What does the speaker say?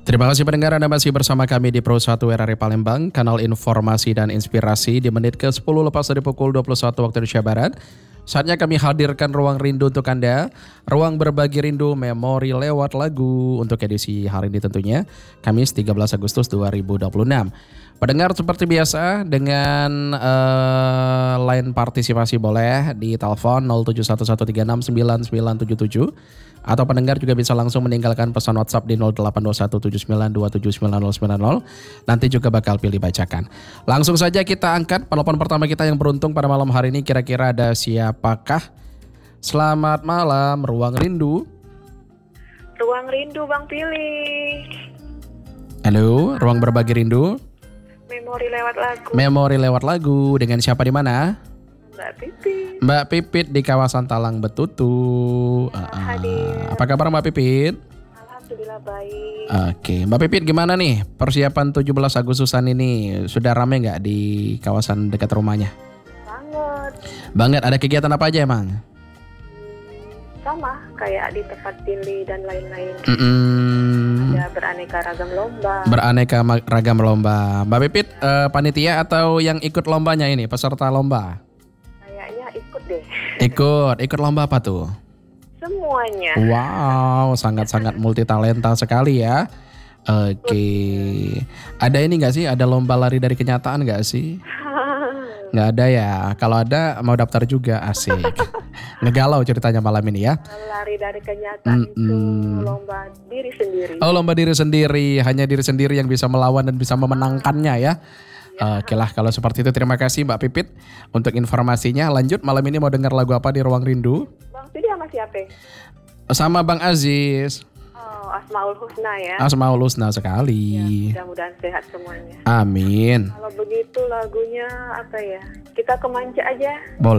Terima kasih pendengar, Anda masih bersama kami di Pro 1 RRI Palembang, kanal informasi dan inspirasi di menit ke-10 lepas dari pukul 21 waktu Indonesia Barat. Saatnya kami hadirkan ruang rindu untuk Anda, ruang berbagi rindu memori lewat lagu untuk edisi hari ini tentunya, Kamis 13 Agustus 2026. Pendengar seperti biasa dengan line partisipasi boleh di telepon 0711369977 atau pendengar juga bisa langsung meninggalkan pesan WhatsApp di 082179279090. Nanti juga bakal pilih bacakan. Langsung saja kita angkat penelpon pertama kita yang beruntung pada malam hari ini. Kira-kira ada siapakah? Selamat malam, Ruang Rindu. Ruang Rindu Bang Pilih. Halo, Ruang Berbagi Rindu. Memori lewat lagu. Memori lewat lagu dengan siapa di mana? Mbak Pipit. Mbak Pipit di kawasan Talang Betutu. Hadir. Apa kabar Mbak Pipit? Alhamdulillah baik. Oke, Mbak Pipit gimana nih persiapan 17 Agustusan ini? Sudah rame nggak di kawasan dekat rumahnya? Banget. Banget, ada kegiatan apa aja emang? Sama kayak di tempat pilih dan lain-lain. Ada beraneka ragam lomba. Beraneka ragam lomba. Mbak Pipit panitia atau yang ikut lombanya ini, peserta lomba? Kayaknya ikut deh. Ikut lomba apa tuh? Semuanya. Wow, sangat-sangat multi talenta sekali ya. Oke, ada ini nggak sih? Ada lomba lari dari kenyataan nggak sih? Nggak ada ya. Kalau ada mau daftar juga, asik. Ngegalau ceritanya malam ini ya. Lari dari kenyataan itu lomba diri sendiri. Oh, lomba diri sendiri. Hanya diri sendiri yang bisa melawan dan bisa memenangkannya ya. Oke lah, kalau seperti itu terima kasih Mbak Pipit untuk informasinya. Lanjut, malam ini mau dengar lagu apa di Ruang Rindu? Bang Pilih sama siapa? Sama Bang Aziz. Oh, Asmaul Husna ya. Asmaul Husna sekali. Mudah-mudahan sehat semuanya. Amin. Kalau begitu lagunya apa ya? Kita kemanja aja. Boleh.